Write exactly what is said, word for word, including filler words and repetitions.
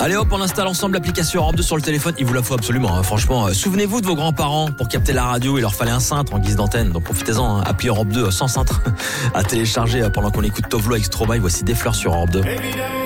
Allez hop, on installe ensemble l'application Europe deux sur le téléphone. Il vous la faut absolument, hein. Franchement. Euh, souvenez-vous de vos grands-parents pour capter la radio. Il leur fallait un cintre en guise d'antenne. Donc profitez-en, hein. Appli Europe deux sans cintre à télécharger pendant qu'on écoute Tovlo avec Stromae. Voici des fleurs sur Europe deux.